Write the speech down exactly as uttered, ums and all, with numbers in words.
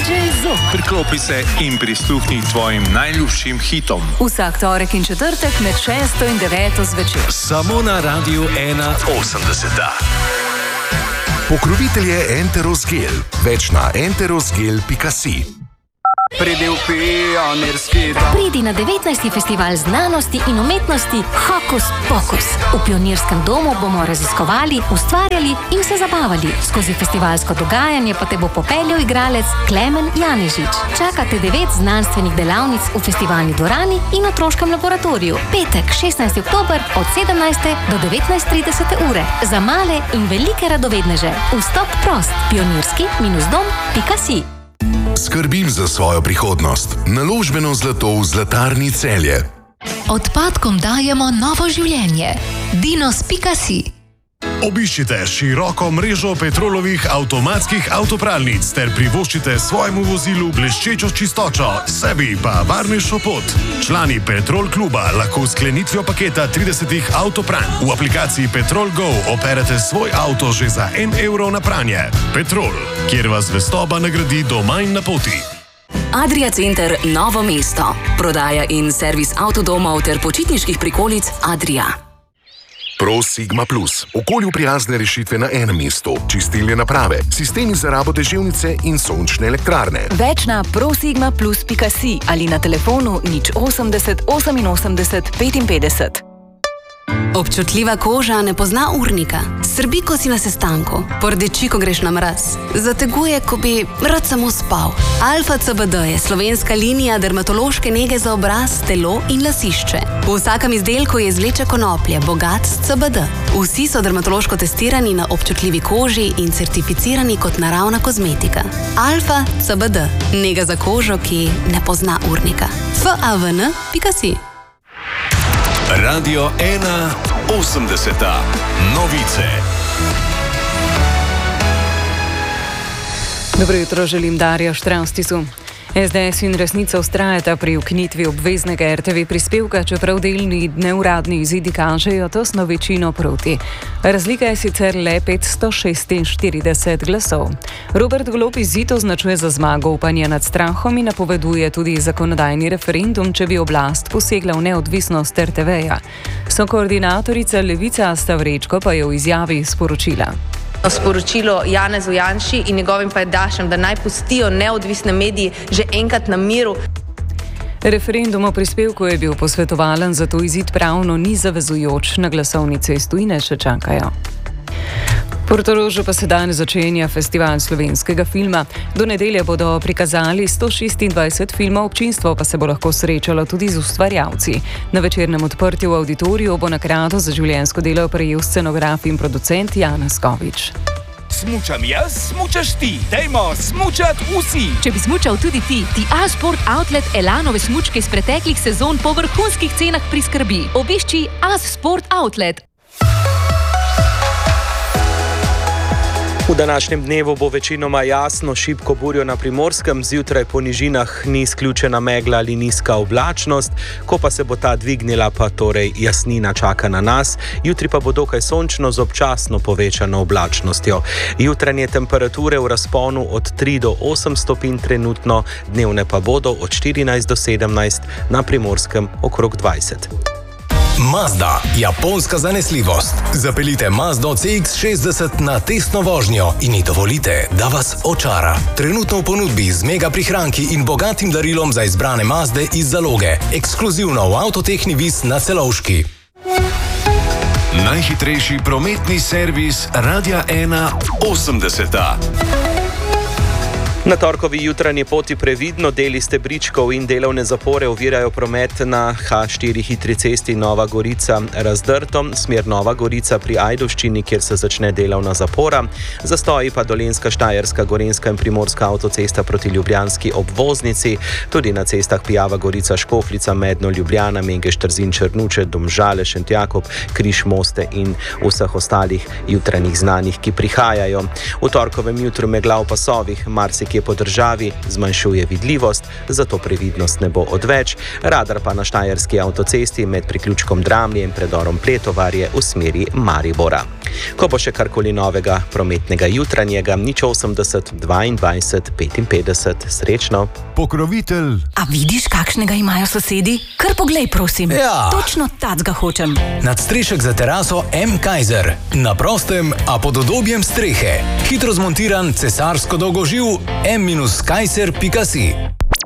didžej Zob. Priklopi se in prisluhni tvojim najljubšim hitom. Vsak torek in četrtek med šesto in deveto zvečer. Samo na Radiu ena osemdeset. Pokrovitelj je Enterosgel. Več na enterosgel pika si. Pridi v pionirski dom. Pridi na devetnajsti festival znanosti in umetnosti Hokus Pokus. V Pionirskem domu bomo raziskovali, ustvarjali in se zabavali. Skozi festivalsko dogajanje pa te bo popeljal igralec Klemen Janežič. Čakate devet znanstvenih delavnic v festivalni dvorani in otroškem laboratoriju. Petek, šestnajsti oktober od sedemnajste do devetnajst trideset ure. Za male in velike radovedneže. Vstop prost. pionirski dom pika si. Skrbim za svojo prihodnost. Naložbeno zlato v Zlatarni Celje. Odpadkom dajemo novo življenje. dinos pika si. Obiščite široko mrežo Petrolovih avtomatskih avtopralnic ter privoščite svojemu vozilu bleščečo čistočo, sebi pa varnejšo pot. Člani Petrol kluba lahko s sklenitvijo paketa tridesetih avtopranj v aplikaciji Petrol Go operete svoj avto že za en evro na pranje. Petrol, kjer vas zvestoba nagradi doma in na poti. Adria Center Novo mesto. Prodaja in servis avtodomov ter počitniških prikolic Adria. Pro Sigma Plus. Okolju prijazne rešitve na enem mestu. Čistilne naprave, sistemi za rabo deževnice in sončne elektrarne. Več na prosigma plus pika si ali na telefonu nič osemdeset oseminosemdeset petinpetdeset. Občutljiva koža ne pozna urnika. Srbi, ko si na sestanku. Pordeči, ko greš na mraz. Zateguje, ko bi rad samo spal. Alfa C B D je slovenska linija dermatološke nege za obraz, telo in lasišče. V vsakem izdelku je izvleče konoplje, bogat s C B D. Vsi so dermatološko testirani na občutljivi koži in certificirani kot naravna kozmetika. Alfa C B D. Nega za kožo, ki ne pozna urnika. F A V N pika si. Radio ena osemdeset. Novice. Dobro jutro, želim Darja Štravstisu. S D S in Resnica vztrajata pri ukinitvi obveznega R T V prispevka, čeprav delni neuradni izidi kažejo tesno večino proti. Razlika je sicer le petsto šestinštirideset glasov. Robert Golob izid označuje za zmago upanja nad strahom in napoveduje tudi zakonodajni referendum, če bi oblast posegla v neodvisnost R T V-ja. Sokoordinatorica Levica Asta Vrečko pa je v izjavi sporočila. Sporočilo Janezu Janši in njegovim pajdašem, da naj pustijo neodvisne mediji že enkrat na miru. Referendum o prispevku je bil posvetovalen, zato izid pravno ni zavezujoč, na glasovnice iz tujine še čakajo. V Portorožu pa se danes začenja festival slovenskega filma. Do nedelje bodo prikazali sto šestindvajset filmov, občinstvo pa se bo lahko srečalo tudi z ustvarjalci. Na večernem odprtju v auditoriju bo nagrado za življenjsko delo prejel scenograf in producent Janez Kovič. Smučam jaz, smučaš ti. Dajmo smučat vsi. Če bi smučal tudi ti, ti A-Sport Outlet Elanove smučke iz preteklih sezon po vrhunskih cenah priskrbi. Obišči A-Sport Outlet. V današnjem dnevu bo večinoma jasno, šibko burjo na Primorskem, zjutraj po nižinah ni izključena megla ali nizka oblačnost, ko pa se bo ta dvignila, pa torej jasnina čaka na nas, jutri pa bo dokaj sončno z občasno povečano oblačnostjo. Jutranje temperature v razponu od tri do osem stopinj trenutno, dnevne pa bodo od štirinajst do sedemnajst, na Primorskem okrog dvajset. Mazda, japonska zanesljivost. Zapeljite Mazdo C X šestdeset na testno vožnjo in ji dovolite, da vas očara. Trenutno v ponudbi z mega prihranki in bogatim darilom za izbrane Mazde iz zaloge. Ekskluzivno v Avtotehni Vis na Celovški. Najhitrejši prometni servis Radia ena osemdeset. Na torkovi jutranji poti previdno, deli stebričkov in delovne zapore ovirajo promet na H štiri hitri cesti Nova Gorica Razdrto, smer Nova Gorica pri Ajdovščini, kjer se začne delovna zapora. Zastoji pa Dolenjska, Štajerska, Gorenjska in Primorska avtocesta proti ljubljanski obvoznici, tudi na cestah Pijava, Gorica, Škofljica, Medno, Ljubljana, Mengeš, Trzin, Črnuče, Domžale, Šentjakob, Križ, Moste in vseh ostalih jutranjih znanih, ki prihajajo. V torkovem jutru megla v pasovih, marsikje po državi, zmanjšuje vidljivost, zato previdnost ne bo odveč. Radar pa na Štajerski avtocesti med priključkom Dramlje in predorom Pletovarje v smeri Maribora. Ko bo še karkoli novega prometnega jutranjega, nič osemdeset, dvaindvajset, petinpetdeset. Srečno. Pokrovitelj. A vidiš, kakšnega imajo sosedi? Kar poglej, prosim. Ja. Točno tacga hočem. Nadstrešek za teraso M. Kaiser. Na prostem, a pod udobjem strehe. Hitro zmontiran cesarsko dolgoživ M kaiser pika si.